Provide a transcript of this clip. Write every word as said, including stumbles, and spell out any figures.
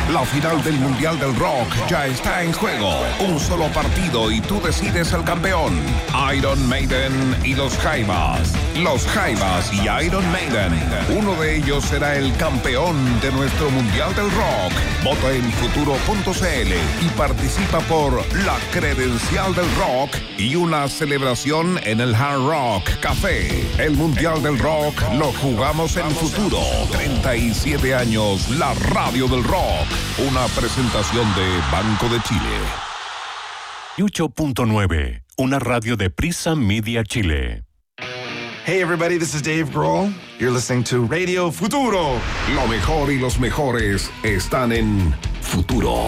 La final del Mundial del Rock ya está en juego. Un solo partido y tú decides el campeón. Iron Maiden y los Jaivas. Los Jaivas y Iron Maiden. Uno de ellos será el campeón de nuestro Mundial del Rock. Vota en futuro punto c l y participa por la credencial del rock y una celebración en el Hard Rock Café. El Mundial del Rock lo jugamos en Futuro. treinta y siete años, la radio del rock. Una presentación de Banco de Chile. ocho punto nueve, una radio de Prisa Media Chile. Hey everybody, this is Dave Grohl. You're listening to Radio Futuro. Lo mejor y los mejores están en Futuro.